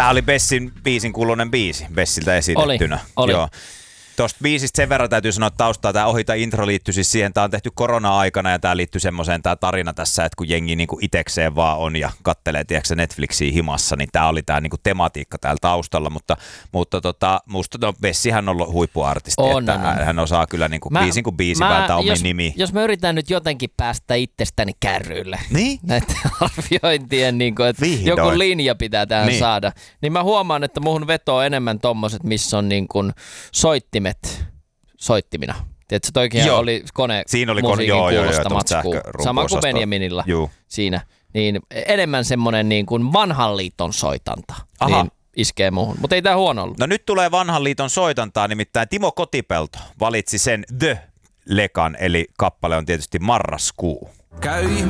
Tää oli Bessin biisin kuuluinen biisi, Bessiltä esitettynä. Oli. Joo. Tuosta biisistä sen verran täytyy sanoa taustaa. Tämä Ohita intro liittyy siis siihen, tämä on tehty korona-aikana ja tämä liittyy semmoiseen tämä tarina tässä, että kun jengi niinku itekseen vaan on ja kattelee tiedätkö, Netflixiä himassa, niin tämä oli tämä niinku tematiikka täällä taustalla, mutta musta Bessihän on ollut huippuartisti, että hän osaa kyllä niinku biisin kuin biisi välttää omiin nimiin. Jos mä yritän nyt jotenkin päästä itsestäni kärryille niin? näiden arviointien, niin että joku linja pitää tähän saada, niin mä huomaan, että muhun vetoo enemmän tommoset, missä on niin kuin soittimina. Tiedätkö, toikin oli musiikin kuulosta matskua. Sama kuin Benjaminilla siinä. Niin enemmän semmoinen niin kuin vanhan liiton soitanta. Niin iskee muuhun. Mutta ei tää huono ollut. No nyt tulee vanhan liiton soitantaa, nimittäin Timo Kotipelto valitsi sen The-lekan, eli kappale on tietysti Marraskuu. Käy